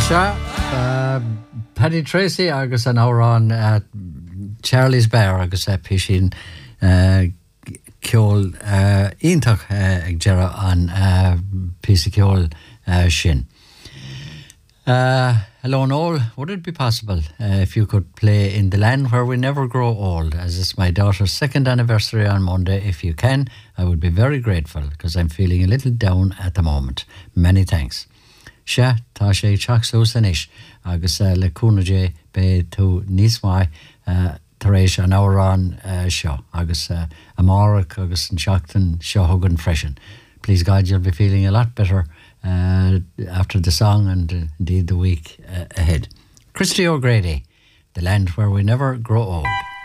Paddy Tracy agus an árán Charlie's Bear agus pishin ceol iontach ag deireadh an píosa ceol sin. Hello and all, would it be possible if you could play In the Land Where We Never Grow Old, as it's my daughter's 2nd anniversary on Monday? If you can, I would be very grateful because I'm feeling a little down at the moment. Many thanks. Sha, tá sé teach sús inis, agus le cúnaidé be tú níos mai tar éis an árán seo, agus amárach agus an seachtain seo thugann freisin. Please God, you'll be feeling a lot better after the song and indeed the week ahead. Christy O'Grady, The Land Where We Never Grow Old.